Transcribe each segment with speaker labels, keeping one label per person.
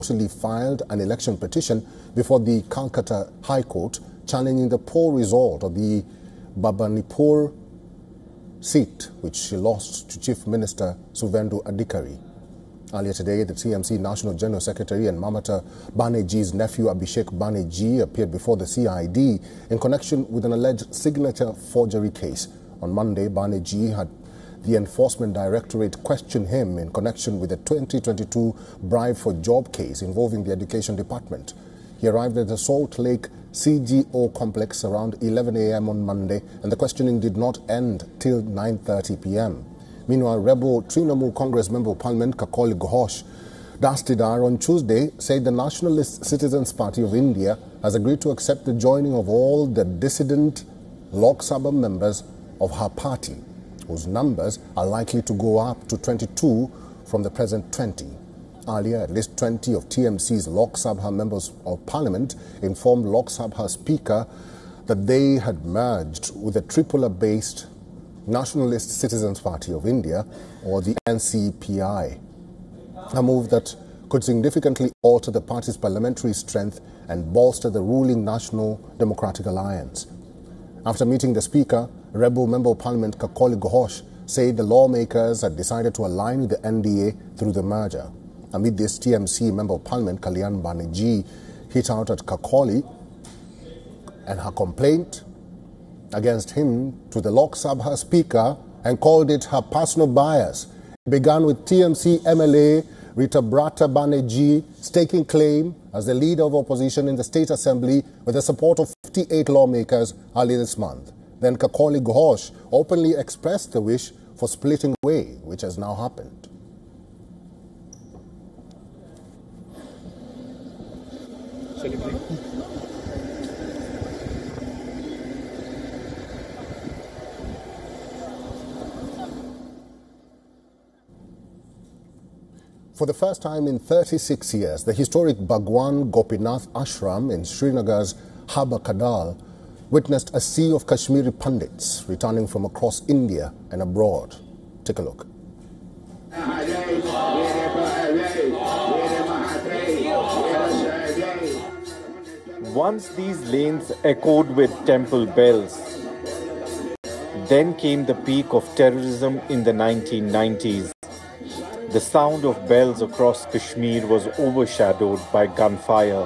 Speaker 1: filed an election petition before the Calcutta High Court challenging the poor result of the Bhabanipur seat, which she lost to Chief Minister Suvendu Adhikari. Earlier today, the TMC National General Secretary and Mamata Banerjee's nephew Abhishek Banerjee appeared before the CID in connection with an alleged signature forgery case. On Monday, Banerjee had the Enforcement Directorate question him in connection with the 2022 bribe for job case involving the Education Department. He arrived at the Salt Lake CGO complex around 11 a.m. on Monday, and the questioning did not end till 9:30 p.m. Meanwhile, Rebel Trinamool Congress Member of Parliament Kakoli Ghosh Dastidar on Tuesday said the Nationalist Citizens Party of India has agreed to accept the joining of all the dissident Lok Sabha members of her party, whose numbers are likely to go up to 22 from the present 20. Earlier, at least 20 of TMC's Lok Sabha members of Parliament informed Lok Sabha Speaker that they had merged with the Tripura-based Nationalist Citizens Party of India, or the NCPI, a move that could significantly alter the party's parliamentary strength and bolster the ruling National Democratic Alliance. After meeting the Speaker, Rebel Member of Parliament Kakoli Ghosh said the lawmakers had decided to align with the NDA through the merger. Amid this, TMC Member of Parliament Kalyan Banerjee hit out at Kakoli and her complaint against him to the Lok Sabha Speaker and called it her personal bias. It began with TMC MLA Rita Brata Banerjee staking claim as the leader of opposition in the State Assembly with the support of 58 lawmakers early this month. Then Kakoli Ghosh openly expressed the wish for splitting away, which has now happened. For the first time in 36 years, the historic Bhagwan Gopinath Ashram in Srinagar's Haba Kadal witnessed a sea of Kashmiri Pandits returning from across India and abroad. Take a look.
Speaker 2: Once these lanes echoed with temple bells. Then came the peak of terrorism in the 1990s. The sound of bells across Kashmir was overshadowed by gunfire.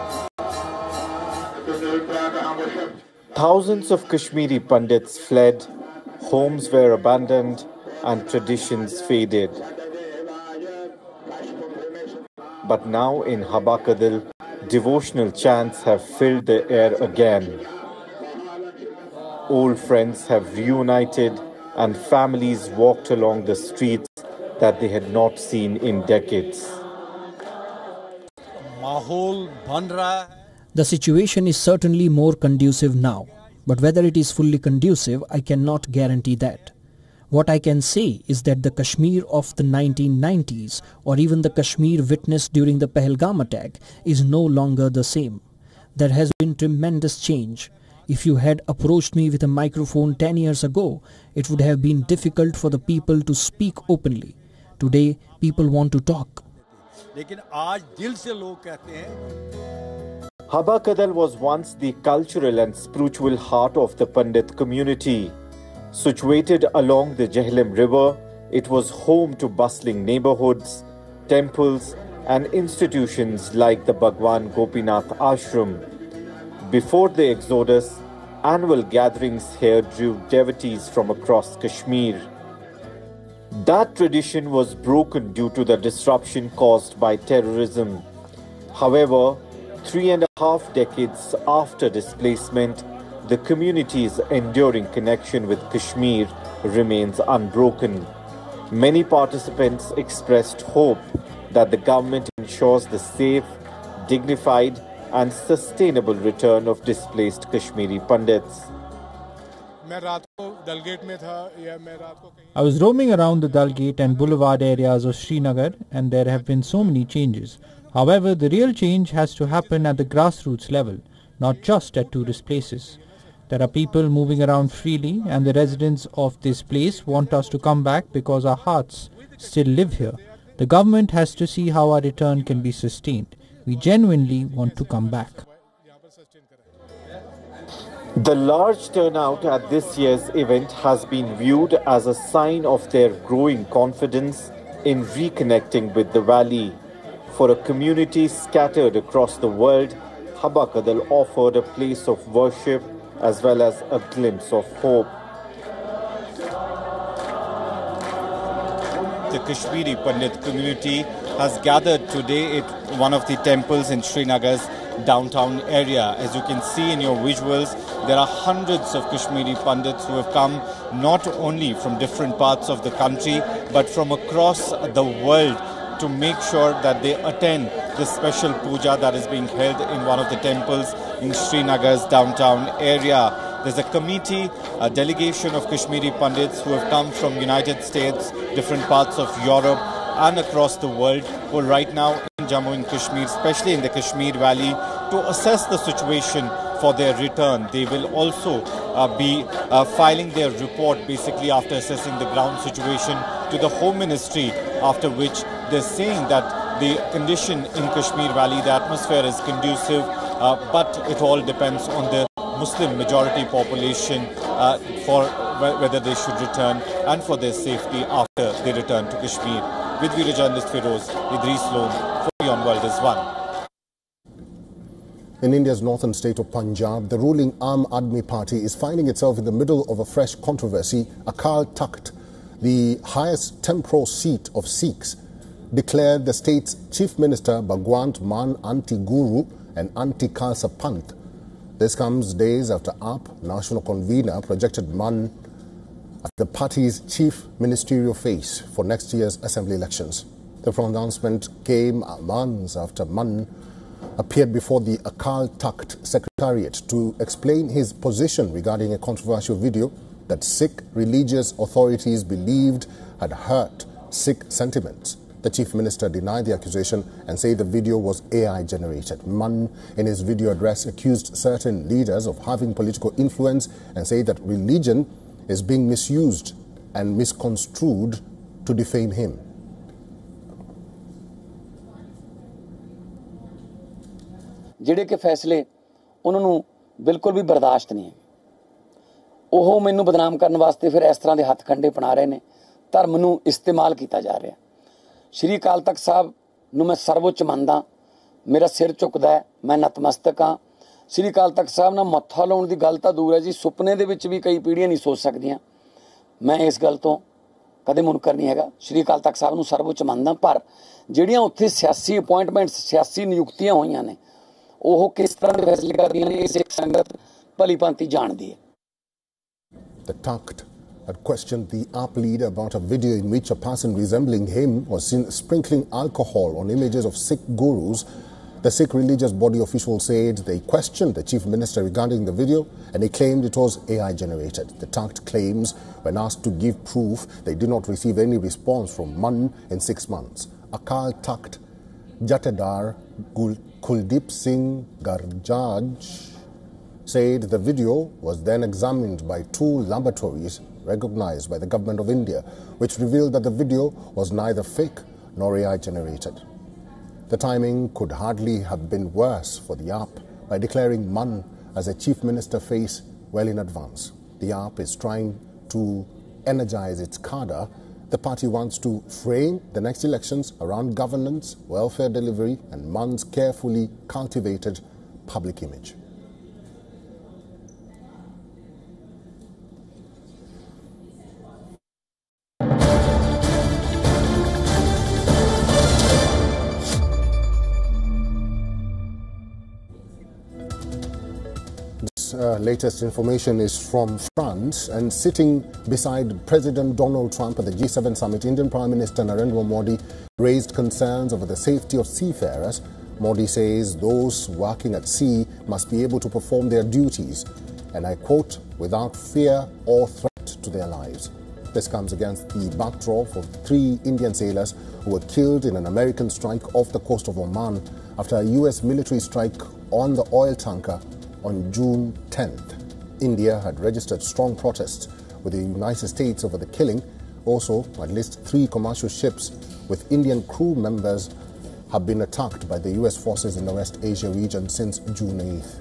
Speaker 2: Thousands of Kashmiri Pandits fled, homes were abandoned, and traditions faded. But now in Haba Kadal, devotional chants have filled the air again. Old friends have reunited and families walked along the streets that they had not seen in decades.
Speaker 3: The situation is certainly more conducive now, but whether it is fully conducive, I cannot guarantee that. What I can say is that the Kashmir of the 1990s or even the Kashmir witnessed during the Pahalgam attack is no longer the same. There has been tremendous change. If you had approached me with a microphone 10 years ago, it would have been difficult for the people to speak openly. Today, people want to talk.
Speaker 2: Haba Kadal was once the cultural and spiritual heart of the Pandit community. Situated along the Jhelum River, it was home to bustling neighborhoods, temples, and institutions like the Bhagwan Gopinath Ashram. Before the exodus, annual gatherings here drew devotees from across Kashmir. That tradition was broken due to the disruption caused by terrorism. However, 3.5 decades after displacement, the community's enduring connection with Kashmir remains unbroken. Many participants expressed hope that the government ensures the safe, dignified, and sustainable return of displaced Kashmiri Pandits.
Speaker 4: I was roaming around the Dalgate and boulevard areas of Srinagar, and there have been so many changes. However, the real change has to happen at the grassroots level, not just at tourist places. There are people moving around freely, and the residents of this place want us to come back because our hearts still live here. The government has to see how our return can be sustained. We genuinely want to come back.
Speaker 2: The large turnout at this year's event has been viewed as a sign of their growing confidence in reconnecting with the valley. For a community scattered across the world, Haba Kadal offered a place of worship as well as a glimpse of hope. The Kashmiri Pandit community has gathered today at one of the temples in Srinagar's downtown area. As you can see in your visuals, there are hundreds of Kashmiri Pandits who have come not only from different parts of the country but from across the world to make sure that they attend this special puja that is being held in one of the temples in Srinagar's downtown area. There's a committee, a delegation of Kashmiri Pandits who have come from United States, different parts of Europe and across the world, who are right now in Jammu and Kashmir, especially in the Kashmir Valley, to assess the situation for their return. They will also be filing their report basically after assessing the ground situation to the Home Ministry, after which they're saying that the condition in Kashmir Valley, the atmosphere is conducive, but it all depends on the Muslim majority population for whether they should return and for their safety after they return to Kashmir. With video journalist Feroz, Idris Lone, for Beyond World is One.
Speaker 1: In India's northern state of Punjab, the ruling Aam Aadmi Party is finding itself in the middle of a fresh controversy. Akal Takht, the highest temporal seat of Sikhs, declared the state's chief minister Bhagwant Mann anti-Guru and anti-Khalsa Panth. This comes days after AAP national convener projected Mann as the party's chief ministerial face for next year's assembly elections. The pronouncement came months after Mann appeared before the Akal Takht Secretariat to explain his position regarding a controversial video that Sikh religious authorities believed had hurt Sikh sentiments. The chief minister denied the accusation and said the video was AI generated. Mann, in his video address, accused certain leaders of having political influence and said that religion is being misused and misconstrued to defame him.
Speaker 5: ਜਿਹੜੇ ਕਿ ਫੈਸਲੇ ਉਹਨਾਂ ਨੂੰ ਬਿਲਕੁਲ ਵੀ ਬਰਦਾਸ਼ਤ ਨਹੀਂ ਹੈ, ਉਹ ਮੈਨੂੰ ਬਦਨਾਮ ਕਰਨ ਵਾਸਤੇ ਫਿਰ ਇਸ ਤਰ੍ਹਾਂ ਦੇ ਹੱਥ ਖੰਡੇ ਬਣਾ ਰਹੇ ਨੇ। ਧਰਮ ਨੂੰ ਇਸਤੇਮਾਲ ਕੀਤਾ ਜਾ ਰਿਹਾ। ਸ਼੍ਰੀ ਅਕਾਲ ਤਖਤ ਸਾਹਿਬ ਨੂੰ ਮੈਂ ਸਰਵਉੱਚ ਮੰਨਦਾ, ਮੇਰਾ ਸਿਰ ਝੁਕਦਾ ਹੈ, ਮੈਂ ਨਤਮਸਤਕ ਹਾਂ। ਸ਼੍ਰੀ ਅਕਾਲ ਤਖਤ ਸਾਹਿਬ ਨਾਲ ਮੱਥਾ ਲਾਉਣ ਦੀ ਗੱਲ ਤਾਂ ਦੂਰ ਹੈ ਜੀ, ਸੁਪਨੇ ਦੇ ਵਿੱਚ ਵੀ ਕਈ ਪੀੜ੍ਹੀਆਂ ਨਹੀਂ ਸੋਚ ਸਕਦੀਆਂ। ਮੈਂ ਇਸ ਗੱਲ ਤੋਂ ਕਦੇ ਮੁਨਕਰ ਨਹੀਂ ਹੈਗਾ। ਸ਼੍ਰੀ ਅਕਾਲ ਤਖਤ ਸਾਹਿਬ ਨੂੰ ਸਰਵਉੱਚ ਮੰਨਦਾ, ਪਰ ਜਿਹੜੀਆਂ ਉੱਥੇ ਸਿਆਸੀ ਅਪੁਆਇੰਟਮੈਂਟਸ, ਸਿਆਸੀ ਨਿਯੁਕਤੀਆਂ ਹੋਈਆਂ ਨੇ, ਉਹ ਕਿਸ ਤਰ੍ਹਾਂ ਦੇ ਫੈਸਲੇ ਕਰਦੀਆਂ ਨੇ, ਇਹ ਸਿੱਖ ਸੰਗਤ ਭਲੀ ਭਾਂਤੀ ਜਾਣਦੀ ਹੈ।
Speaker 1: The Takht had questioned the AAP leader about a video in which a person resembling him was seen sprinkling alcohol on images of Sikh gurus. The Sikh religious body official said they questioned the chief minister regarding the video and he claimed it was AI generated. The Takht claims when asked to give proof, they did not receive any response from Mann in 6 months. Akal Takht Jatedar Kuldeep Singh Garjaj said the video was then examined by 2 laboratories recognized by the government of India, which revealed that the video was neither fake nor AI generated. The timing could hardly have been worse for the AAP by declaring Mann as a chief minister face well in advance. The AAP is trying to energize its cadre. The party wants to frame the next elections around governance, welfare delivery and Mann's carefully cultivated public image. Latest information is from France, and sitting beside President Donald Trump at the G7 summit, Indian Prime Minister Narendra Modi raised concerns over the safety of seafarers. Modi says those working at sea must be able to perform their duties, and I quote, without fear or threat to their lives. This comes against the backdrop of 3 Indian sailors who were killed in an American strike off the coast of Oman after a US military strike on the oil tanker on June 10th. India had registered strong protests with the United States over the killing. Also, at least 3 commercial ships with Indian crew members have been attacked by the US forces in the West Asia region since June 8th.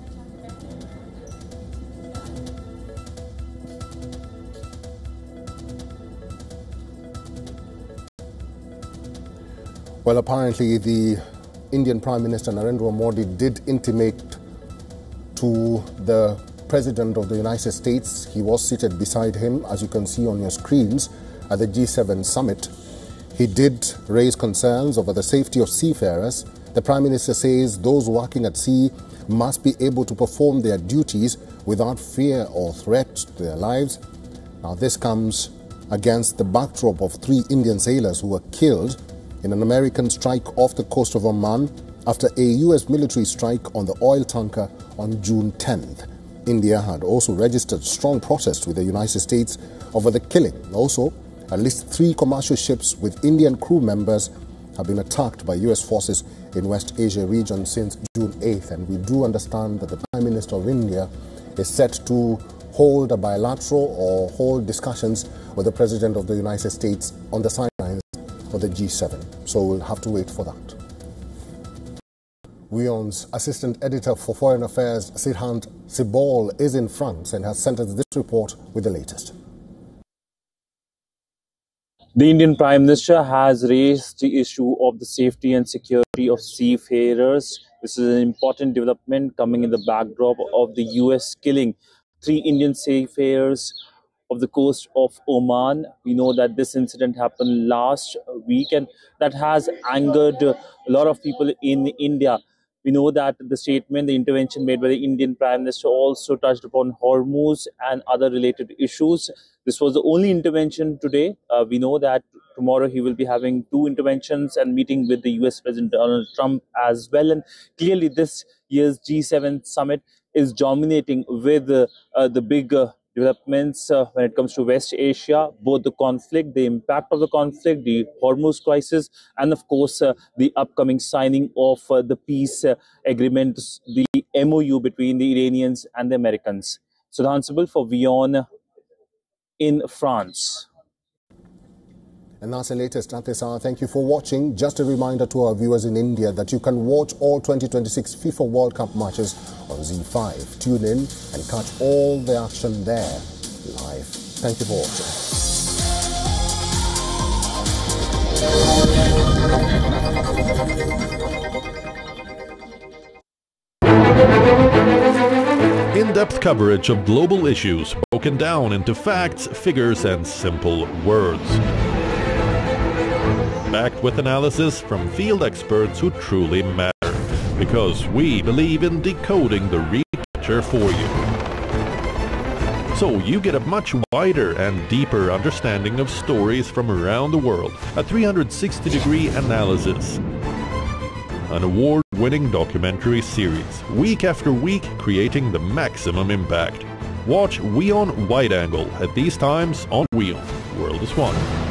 Speaker 1: Well, apparently the Indian Prime Minister Narendra Modi did intimate to the President of the United States. He was seated beside him, as you can see on your screens, at the G7 summit. He did raise concerns over the safety of seafarers. The Prime Minister says those working at sea must be able to perform their duties without fear or threat to their lives. Now, this comes against the backdrop of 3 Indian sailors who were killed in an American strike off the coast of Oman after a US military strike on the oil tanker on June 10th. India had also registered strong protest with the United States over the killing. Also, at least 3 commercial ships with Indian crew members have been attacked by US forces in West Asia region since June 8th. And we do understand that the Prime Minister of India is set to hold a bilateral or hold discussions with the President of the United States on the sidelines for the G7. So we'll have to wait for that. WION's assistant editor for foreign affairs, Sirhant Sibol, is in France and has sent us this report with the latest.
Speaker 6: The Indian Prime Minister has raised the issue of the safety and security of seafarers. This is an important development coming in the backdrop of the US killing 3 Indian seafarers of the coast of Oman. We know that this incident happened last week and that has angered a lot of people in India. We know that the statement, the intervention made by the Indian Prime Minister also touched upon Hormuz and other related issues. This was the only intervention today. We know that tomorrow he will be having 2 interventions and meeting with the US President Donald Trump as well. And clearly this year's G7 summit is dominating with the big developments when it comes to West Asia, both the conflict, the impact of the conflict, the Hormuz crisis, and of course the upcoming signing of the peace agreement, the MOU between the Iranians and the Americans. So the Sibol for WION in France.
Speaker 1: And that's the latest at this hour. Thank you for watching. Just a reminder to our viewers in India that you can watch all 2026 FIFA World Cup matches on Z5. Tune in and catch all the action there live. Thank you for watching.
Speaker 7: In-depth coverage of global issues broken down into facts, figures, and simple words. Backed with analysis from field experts who truly matter, because we believe in decoding the real picture for you. So you get a much wider and deeper understanding of stories from around the world, a 360-degree analysis. An award-winning documentary series, week after week, creating the maximum impact. Watch WION Wide Angle at these times on WION. World is One.